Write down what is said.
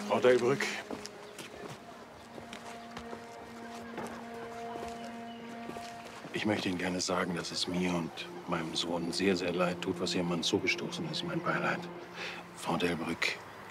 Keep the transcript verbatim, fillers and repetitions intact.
Frau Delbrück. Ich möchte Ihnen gerne sagen, dass es mir und meinem Sohn sehr, sehr leid tut, was Ihrem Mann zugestoßen ist. Mein Beileid. Frau Delbrück,